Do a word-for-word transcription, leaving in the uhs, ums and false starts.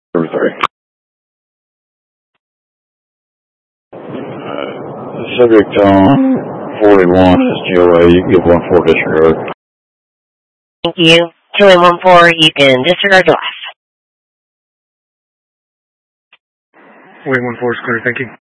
Thirty-three. Uh, subject on forty-one is G O A. You can give one four disregard. Thank you. two one one four, you can disregard the last. Wing one four is clear, thank you.